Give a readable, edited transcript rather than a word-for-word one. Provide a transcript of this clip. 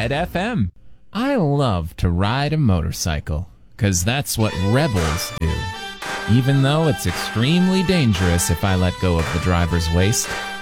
Ride FM. I love to ride a motorcycle, 'cause that's what rebels do. Even though it's extremely dangerous if I let go of the driver's waist.